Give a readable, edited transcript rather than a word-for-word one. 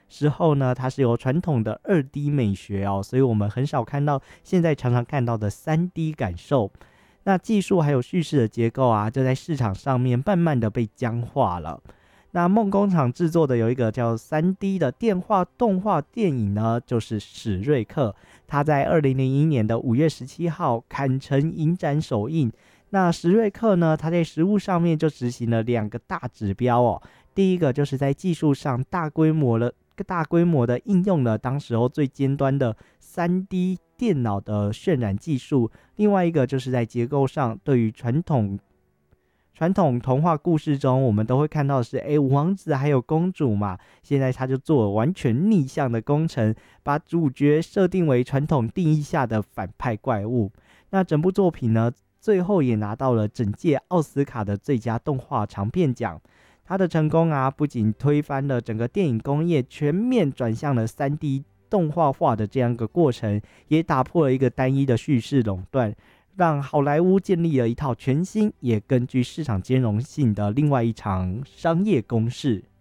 时候呢，它是有传统的2D 美学哦，所以我们很少看到现在常常看到的3D 感受。那技术还有叙事的结构啊，就在市场上面慢慢的被僵化了。那梦工厂制作的有一个叫 3D 的电话动画电影呢，就是史瑞克，它在2001年的5月17号坎城影展首映。那史瑞克呢，它在实物上面就执行了2个大指标哦。第一个就是在技术上大规模的应用了当时候最尖端的 3D 电脑的渲染技术，另外一个就是在结构上，对于传统童话故事中，我们都会看到的是，王子还有公主嘛，现在他就做了完全逆向的工程，把主角设定为传统定义下的反派怪物。那整部作品呢，最后也拿到了整届奥斯卡的最佳动画长片奖。它的成功啊，不仅推翻了整个电影工业全面转向了 3D 动画化的这样一个过程，也打破了一个单一的叙事垄断，让好莱坞建立了一套全新也根据市场兼容性的另外一场商业公式。